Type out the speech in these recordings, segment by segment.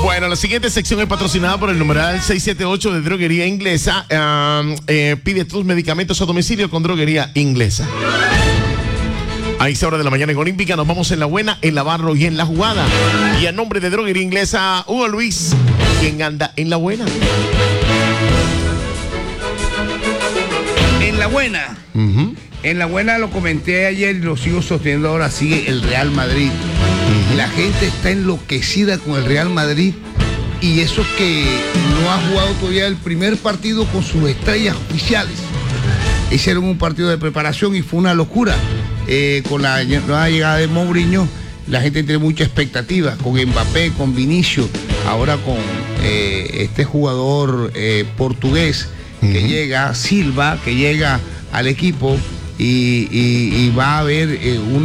Bueno, la siguiente sección es patrocinada por el numeral 678 de Droguería Inglesa. Pide tus medicamentos a domicilio con Droguería Inglesa. A esta hora de la mañana en Olímpica nos vamos en la buena, en la barro y en la jugada. Y a nombre de Droguería Inglesa, Hugo Luis, ¿quién anda en la buena? En la buena. En la buena lo comenté ayer y lo sigo sosteniendo ahora, sigue el Real Madrid. La gente está enloquecida con el Real Madrid y eso que no ha jugado todavía el primer partido con sus estrellas oficiales. Hicieron un partido de preparación y fue una locura. Con la nueva llegada de Mourinho, la gente tiene mucha expectativa, con Mbappé, con Vinicius, ahora con este jugador portugués que llega, Silva, que llega al equipo y va a haber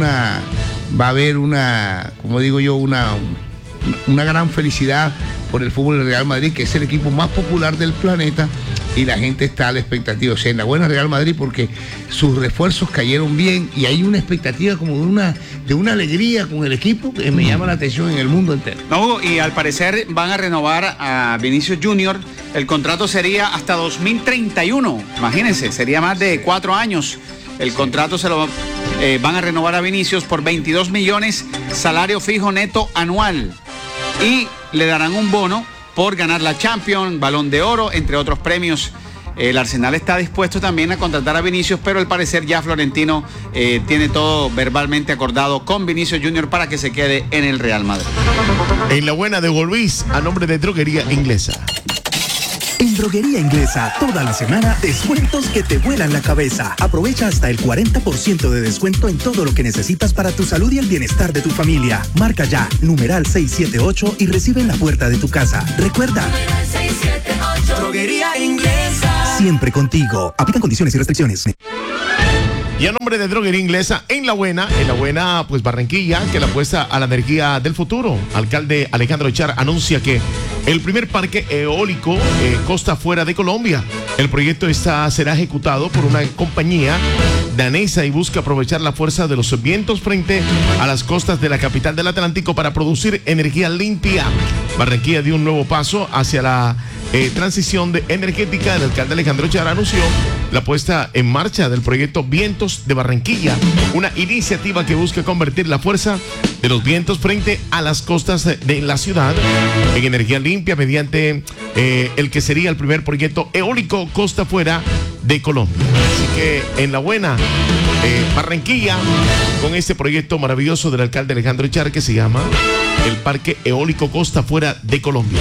una, como digo yo, una gran felicidad por el fútbol del Real Madrid, que es el equipo más popular del planeta, y la gente está a la expectativa. O sea, en la buena Real Madrid, porque sus refuerzos cayeron bien y hay una expectativa como de una alegría con el equipo que me llama la atención en el mundo entero. No, y al parecer van a renovar a Vinicius Junior. El contrato sería hasta 2031. Imagínense, sería más de 4 años. El contrato se lo van a renovar a Vinicius por 22 millones, salario fijo neto anual. Y le darán un bono por ganar la Champions, Balón de Oro, entre otros premios. El Arsenal está dispuesto también a contratar a Vinicius, pero al parecer ya Florentino tiene todo verbalmente acordado con Vinicius Junior para que se quede en el Real Madrid. En la buena de Hugo Luis, a nombre de Droguería Inglesa. En Droguería Inglesa, toda la semana, descuentos que te vuelan la cabeza. Aprovecha hasta el 40% de descuento en todo lo que necesitas para tu salud y el bienestar de tu familia. Marca ya, numeral 678 y recibe en la puerta de tu casa. Recuerda, 678, Droguería Inglesa. Siempre contigo. Aplican condiciones y restricciones. Y a nombre de Droguería Inglesa, en la buena, pues Barranquilla, que la apuesta a la energía del futuro. Alcalde Alejandro Echar anuncia que el primer parque eólico costa fuera de Colombia. El proyecto será ejecutado por una compañía danesa y busca aprovechar la fuerza de los vientos frente a las costas de la capital del Atlántico para producir energía limpia. Barranquilla dio un nuevo paso hacia la transición energética. El alcalde Alejandro Echar anunció la puesta en marcha del proyecto Vientos de Barranquilla, una iniciativa que busca convertir la fuerza de los vientos frente a las costas de la ciudad en energía limpia mediante el que sería el primer proyecto eólico costa fuera de Colombia. Así que en la buena, Barranquilla, con este proyecto maravilloso del alcalde Alejandro Echar que se llama el Parque Eólico Costa Fuera de Colombia.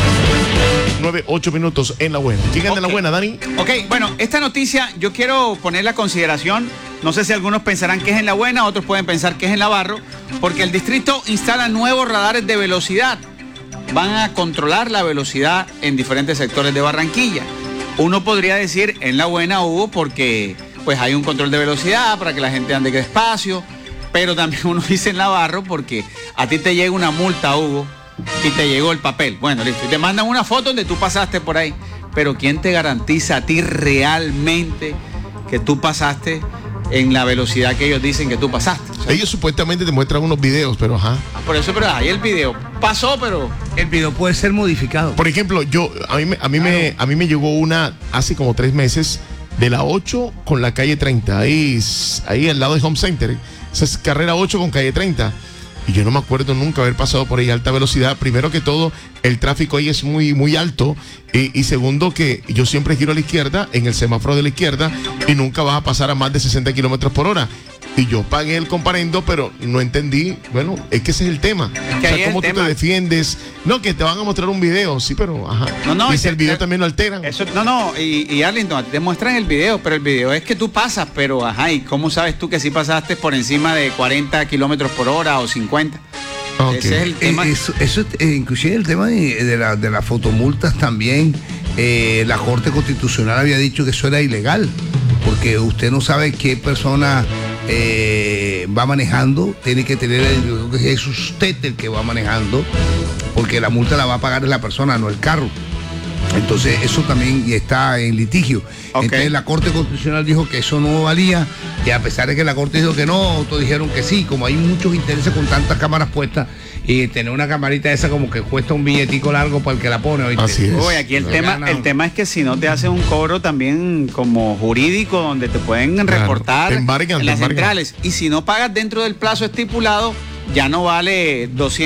9-8 minutos en la buena. ¿Quién anda en la buena, Dani? Ok, bueno, esta noticia yo quiero ponerla a consideración. No sé si algunos pensarán que es en la buena, otros pueden pensar que es en la barro, porque el distrito instala nuevos radares de velocidad. Van a controlar la velocidad en diferentes sectores de Barranquilla. Uno podría decir en la buena, Hugo, porque pues hay un control de velocidad para que la gente ande despacio, pero también uno dice en la barro porque a ti te llega una multa, Hugo, y te llegó el papel. Bueno, listo. Y te mandan una foto donde tú pasaste por ahí. Pero ¿quién te garantiza a ti realmente que tú pasaste en la velocidad que ellos dicen que tú pasaste? O sea, ellos supuestamente te muestran unos videos, pero ajá. Por eso, pero ahí el video pasó, pero el video puede ser modificado. Por ejemplo, a mí me llegó una hace como 3 meses de la 8 con la calle 30, ahí al lado de Home Center. Esa es carrera 8 con calle 30. Y yo no me acuerdo nunca haber pasado por ahí a alta velocidad. Primero que todo, el tráfico ahí es muy, muy alto. Y segundo, que yo siempre giro a la izquierda, en el semáforo de la izquierda, y nunca vas a pasar a más de 60 kilómetros por hora. Y yo pagué el comparendo, pero no entendí. Bueno, es que ese es el tema. O sea, ¿cómo tú te defiendes? No, que te van a mostrar un video, sí, pero ajá. No, y si el video también lo alteran. Eso, y Arlington, te muestran el video, pero el video es que tú pasas, pero ajá, ¿y cómo sabes tú que sí pasaste por encima de 40 kilómetros por hora o 50? Okay. Ese es el tema. Eso inclusive el tema de las fotomultas también, la Corte Constitucional había dicho que eso era ilegal, porque usted no sabe qué persona va manejando, tiene que tener, es usted el que va manejando, porque la multa la va a pagar la persona, no el carro. Entonces eso también está en litigio. Ok. Entonces la Corte Constitucional dijo que eso no valía, y a pesar de que la Corte dijo que no, otros dijeron que sí. Como hay muchos intereses con tantas cámaras puestas, y tener una camarita esa como que cuesta un billetico largo para el que la pone. ¿Oíste? Así es. Oye, aquí el tema es que si no te hacen un cobro también como jurídico, donde te pueden Claro. reportar Te embargan, en te las embargan. centrales, y si no pagas dentro del plazo estipulado, ya no vale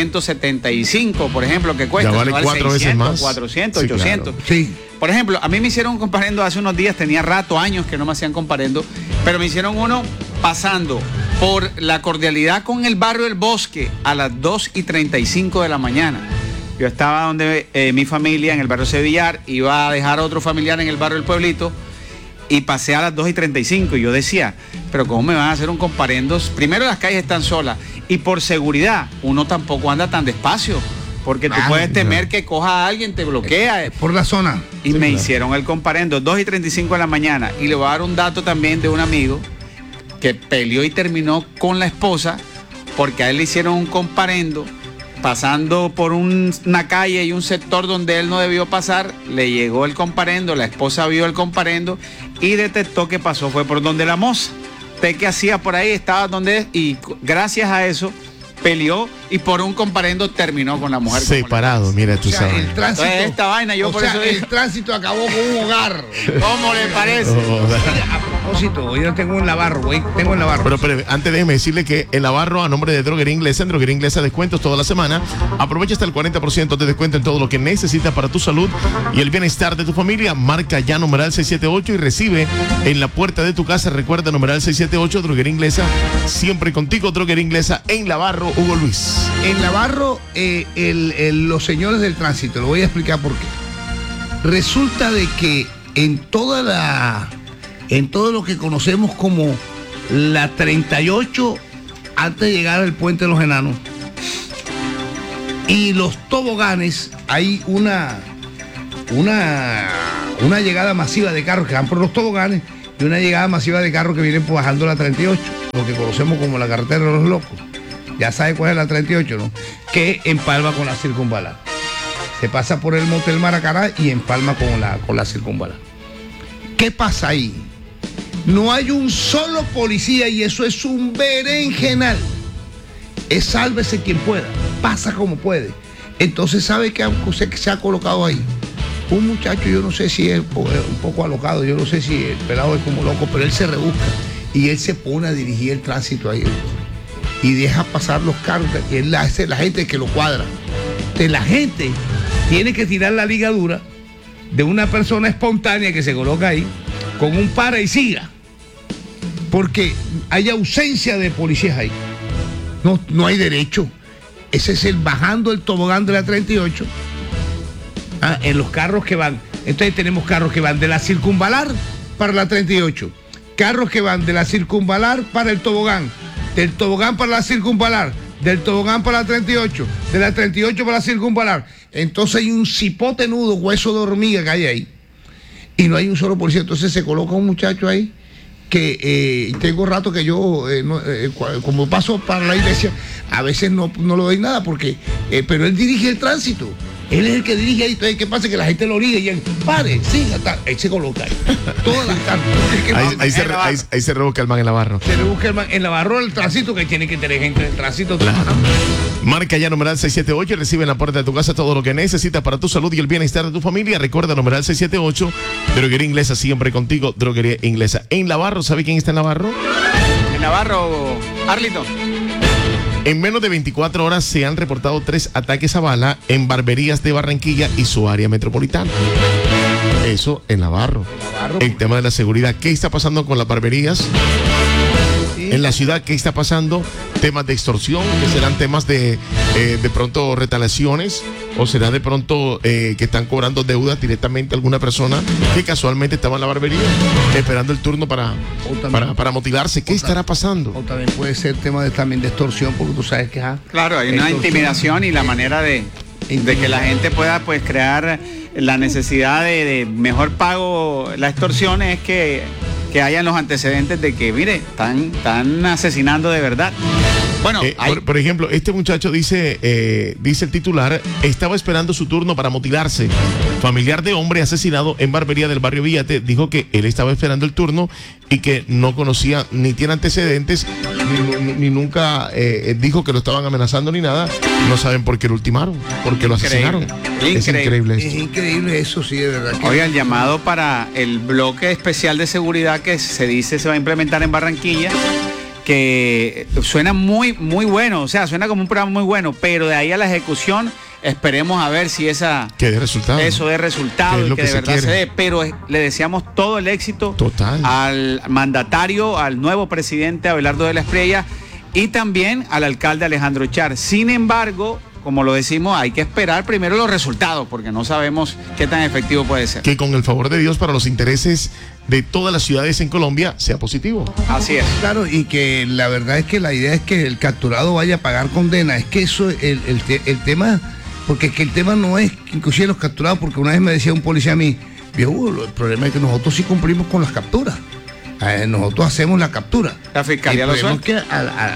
275, por ejemplo, que cuesta, Ya vale no 4 veces 600, más. 400, Sí, 800. claro. Sí. Por ejemplo, a mí me hicieron un comparendo hace unos días, tenía años que no me hacían comparendo, pero me hicieron uno pasando por la Cordialidad con el barrio El Bosque a las 2:35 de la mañana. Yo estaba donde mi familia, en el barrio Sevillar, iba a dejar a otro familiar en el barrio El Pueblito, y pasé a las 2:35 y yo decía, pero ¿cómo me van a hacer un comparendo? Primero, las calles están solas, y por seguridad uno tampoco anda tan despacio, porque tú puedes temer que coja a alguien, te bloquea. Por la zona. Y me hicieron el comparendo 2:35 de la mañana. Y le voy a dar un dato también de un amigo que peleó y terminó con la esposa porque a él le hicieron un comparendo pasando por una calle y un sector donde él no debió pasar. Le llegó el comparendo, la esposa vio el comparendo y detectó que pasó fue por donde la moza. ¿Usted qué hacía por ahí? Estaba donde es, y gracias a eso peleó y por un comparendo terminó con la mujer. Separado, mira, tú O sea, sabes. el tránsito. Entonces, esta vaina, yo o por sea, eso el digo. tránsito acabó con un hogar. ¿Cómo le parece? Mira, a propósito, yo tengo un Navarro, güey. Tengo un Navarro. Pero antes déjeme decirle que en Navarro, a nombre de Droguería Inglesa, en Droguería Inglesa descuentos toda la semana. Aprovecha hasta el 40% de descuento en todo lo que necesitas para tu salud y el bienestar de tu familia. Marca ya numeral 678 y recibe en la puerta de tu casa. Recuerda, numeral 678, Droguería Inglesa, siempre contigo. Droguería Inglesa en Navarro, Hugo Luis. En Navarro, los señores del tránsito, lo voy a explicar por qué. Resulta de que en todo lo que conocemos como la 38, antes de llegar al puente de los Enanos, y los toboganes, hay una llegada masiva de carros que van por los toboganes y una llegada masiva de carros que vienen bajando la 38, lo que conocemos como la carretera de los locos. Ya sabe cuál es la 38, ¿no? Que empalma con la circunvalar. Se pasa por el Motel Maracaná y empalma con la circunvalar. ¿Qué pasa ahí? No hay un solo policía y eso es un berenjenal. Es sálvese quien pueda, pasa como puede. Entonces, ¿sabe qué se ha colocado ahí? Un muchacho, yo no sé si es un poco alocado, yo no sé si el pelado es como loco, pero él se rebusca y él se pone a dirigir el tránsito ahí. Y deja pasar los carros, y es la gente que lo cuadra. Entonces la gente tiene que tirar la ligadura de una persona espontánea que se coloca ahí con un para y siga. Porque hay ausencia de policías ahí. No hay derecho. Ese es el bajando el tobogán de la 38. En los carros que van. Entonces tenemos carros que van de la circunvalar para la 38. Carros que van de la circunvalar para el tobogán. Del tobogán para la circunvalar, del tobogán para la 38, de la 38 para la circunvalar. Entonces hay un cipote nudo, hueso de hormiga que hay ahí. Y no hay un solo policía. Entonces se coloca un muchacho ahí que tengo rato que yo, como paso para la iglesia, a veces no le doy nada porque, pero él dirige el tránsito. Él es el que dirige ahí. Entonces, ¿qué pasa? Que la gente lo orilla y él, pare, siga, él se coloca ahí. Todas las tardes. Ahí se rebusca el man en Navarro. Se le busca en Navarro el tránsito, que tiene que tener gente del tránsito. Claro. Marca ya numeral 678 y recibe en la puerta de tu casa todo lo que necesitas para tu salud y el bienestar de tu familia. Recuerda, numeral 678, Droguería Inglesa, siempre contigo, Droguería Inglesa. En Navarro, ¿sabe quién está en Navarro? En Navarro, Arlington. En menos de 24 horas se han reportado 3 ataques a bala en barberías de Barranquilla y su área metropolitana. Eso en Navarro. El tema de la seguridad. ¿Qué está pasando con las barberías? En la ciudad, ¿qué está pasando? Temas de extorsión, que serán temas de pronto retaliaciones, o será de pronto que están cobrando deudas directamente a alguna persona que casualmente estaba en la barbería esperando el turno para motivarse. ¿Qué estará pasando? O también puede ser tema también de extorsión, porque tú sabes que claro, hay una intimidación y la manera de que la gente pueda pues crear la necesidad de mejor pago. La extorsión es que hayan los antecedentes de que, mire, están asesinando de verdad. Bueno, por ejemplo, este muchacho dice el titular, estaba esperando su turno para mutilarse. Familiar de hombre asesinado en barbería del barrio Villate dijo que él estaba esperando el turno y que no conocía, ni tiene antecedentes, ni nunca dijo que lo estaban amenazando ni nada. No saben por qué lo ultimaron, por qué lo asesinaron. Es increíble esto. Es increíble eso, sí, de verdad. Oiga, el llamado para el bloque especial de seguridad que se dice se va a implementar en Barranquilla, que suena muy, muy bueno, o sea, suena como un programa muy bueno, pero de ahí a la ejecución esperemos a ver si que dé resultado. Eso dé resultado y que de verdad se dé, pero le deseamos todo el éxito total al mandatario, al nuevo presidente Abelardo de la Espriella y también al alcalde Alejandro Char. Sin embargo, como lo decimos, hay que esperar primero los resultados, porque no sabemos qué tan efectivo puede ser. Que con el favor de Dios, para los intereses de todas las ciudades en Colombia, sea positivo. Así es. Claro, y que la verdad es que la idea es que el capturado vaya a pagar condena. Es que eso, el tema, porque es que el tema no es inclusive los capturados, porque una vez me decía un policía a mí, viejo, el problema es que nosotros sí cumplimos con las capturas. Nosotros hacemos la captura. La fiscalía lo suelta. Que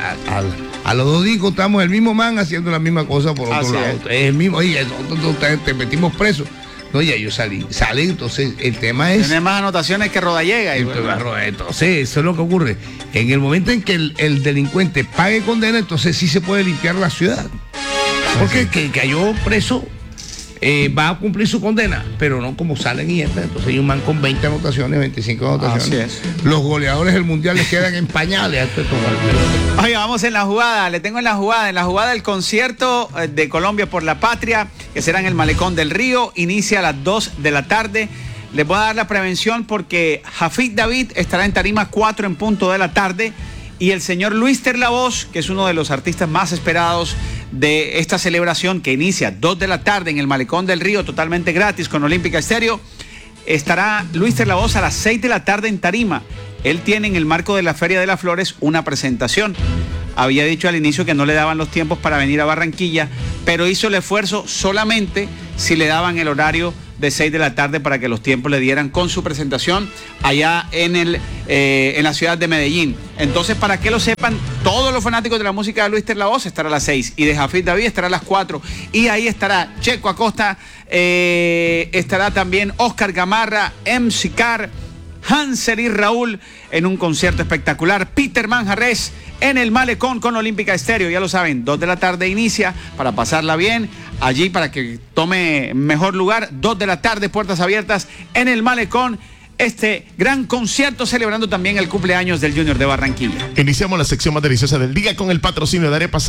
a los 2 días estamos el mismo man haciendo la misma cosa por otro lado. Es el mismo, oye, nosotros te metimos preso. No, ya yo salí, entonces el tema es... Tiene más anotaciones que Rodallega. Entonces, eso es lo que ocurre. En el momento en que el delincuente pague condena, entonces sí se puede limpiar la ciudad. Porque el que cayó preso va a cumplir su condena, pero no como salen y entran. Entonces hay un man con 20 anotaciones, 25 anotaciones. Así es. Los goleadores del mundial les quedan en pañales. Oye, vamos en la jugada, le tengo en la jugada del concierto de Colombia por la Patria, que será en el Malecón del Río, inicia a las 2 de la tarde. Les voy a dar la prevención porque Jafid David estará en tarima 4 en punto de la tarde y el señor Luis Terlavoz, que es uno de los artistas más esperados de esta celebración que inicia 2 de la tarde en el Malecón del Río, totalmente gratis con Olímpica Estéreo, estará Luis Terlavoz a las 6 de la tarde en tarima. Él tiene en el marco de la Feria de las Flores una presentación. Había dicho al inicio que no le daban los tiempos para venir a Barranquilla, pero hizo el esfuerzo solamente si le daban el horario de 6 de la tarde para que los tiempos le dieran con su presentación allá en la ciudad de Medellín. Entonces, para que lo sepan, todos los fanáticos de la música de Luis Terlavoz estará a las 6 y de Jafid David estará a las 4 y ahí estará Checo Acosta, estará también Oscar Gamarra, MC Car, Hansel y Raúl en un concierto espectacular. Peter Manjarres en el Malecón con Olímpica Estéreo, ya lo saben, 2 de la tarde inicia para pasarla bien, allí para que tome mejor lugar, 2 de la tarde, puertas abiertas en el Malecón, este gran concierto celebrando también el cumpleaños del Junior de Barranquilla. Iniciamos la sección más deliciosa del día con el patrocinio de Arepas